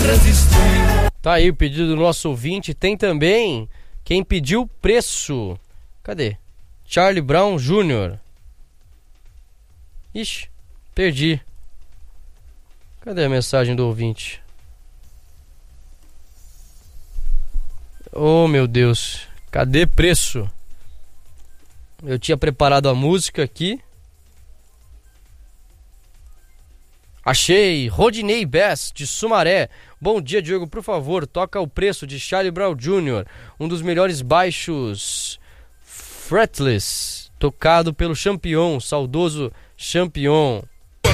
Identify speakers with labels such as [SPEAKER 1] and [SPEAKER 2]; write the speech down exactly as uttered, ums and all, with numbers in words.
[SPEAKER 1] Tá aí o pedido do nosso ouvinte. Tem também quem pediu preço. Cadê? Charlie Brown Júnior Ixi, perdi. Cadê a mensagem do ouvinte? Oh, meu Deus. Cadê preço? Eu tinha preparado a música aqui. Achei. Rodinei Bess, de Sumaré. Bom dia, Diogo. Por favor, toca o preço de Charlie Brown Júnior Um dos melhores baixos fretless, tocado pelo Champion, saudoso Champion.